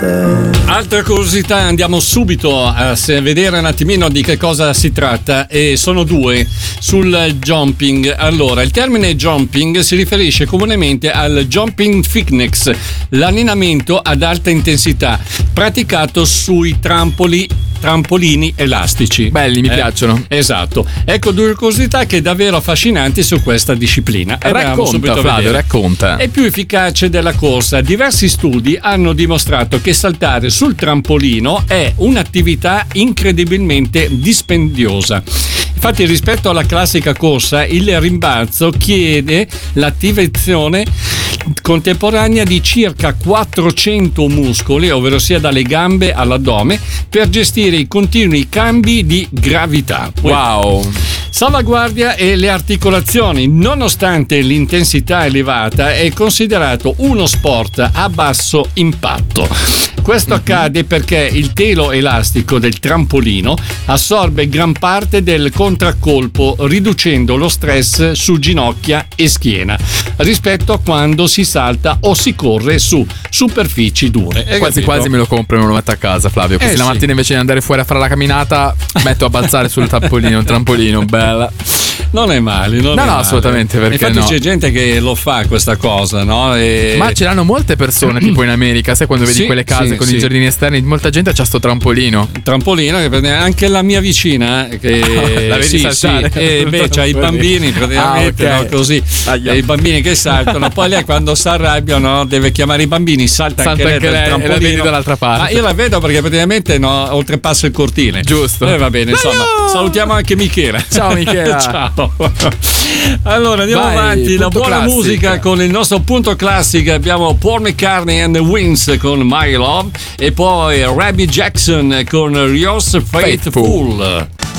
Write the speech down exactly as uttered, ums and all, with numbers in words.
te. Altra curiosità, andiamo subito a vedere un attimino di che cosa si tratta, e sono due sul jumping. Allora, il termine jumping si riferisce comunemente al jumping fitness, l'allenamento ad alta intensità praticato sui trampoli trampolini elastici. Belli, mi eh, piacciono. Esatto. Ecco due curiosità che davvero affascinanti su questa disciplina. Racconta, Flavio, racconta. È più efficace della corsa. Diversi studi hanno dimostrato che saltare sul trampolino è un'attività incredibilmente dispendiosa. Infatti, rispetto alla classica corsa, il rimbalzo chiede l'attivazione contemporanea di circa quattrocento muscoli, ovvero sia dalle gambe all'addome, per gestire i continui cambi di gravità. Wow! Salvaguardia e le articolazioni. Nonostante l'intensità elevata, è considerato uno sport a basso impatto. Questo accade perché il telo elastico del trampolino assorbe gran parte del contraccolpo, riducendo lo stress su ginocchia e schiena rispetto a quando si salta o si corre su superfici dure. Quasi capito? Quasi me lo compro e me lo metto a casa, Flavio. Così eh, la mattina sì. Invece di andare fuori a fare la camminata metto a balzare sul trampolino, un trampolino, bella. Non è male, non no, è no, male. assolutamente, perché infatti no. C'è gente che lo fa questa cosa, no? E... Ma ce l'hanno molte persone, tipo in America, sai quando vedi sì, quelle case sì, con sì. i giardini esterni, molta gente c'ha sto trampolino. Trampolino che prende anche la mia vicina che la vedi sì, saltare. Sì. E beh, c'ha i bambini praticamente, ah, okay. no, così. Ah, yeah. E i bambini che saltano, poi lei quando si arrabbiano deve chiamare i bambini, salta, salta anche, anche lei, lei trampolino. E la vedi dall'altra parte. Ma io la vedo perché praticamente no, oltrepassa il cortile. Giusto. E eh, va bene, insomma. No! Salutiamo anche Michela. Ciao Michela. Ciao. Allora andiamo Vai, avanti, la buona classic. musica con il nostro punto classico. Abbiamo Paul McCartney and the Wings con My Love e poi Rabbi Jackson con Yours Faithful. Faithful.